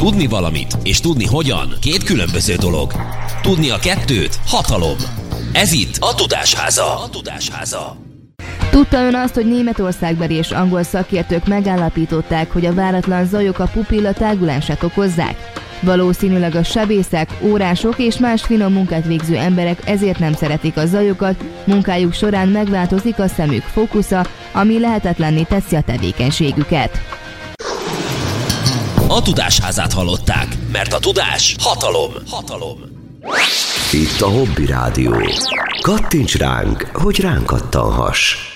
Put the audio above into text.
Tudni valamit és tudni hogyan két különböző dolog. Tudni a kettőt hatalom. Ez itt a Tudásháza. Tudta ön azt, hogy németországbeli és angol szakértők megállapították, hogy a váratlan zajok a pupilla tágulását okozzák? Valószínűleg a sebészek, órások és más finom munkát végző emberek ezért nem szeretik a zajokat, munkájuk során megváltozik a szemük fókusza, ami lehetetlenné teszi a tevékenységüket. A Tudásházát hallották, mert a tudás hatalom. Itt a Hobby Rádió. Kattints ránk, hogy ránk kattanhass.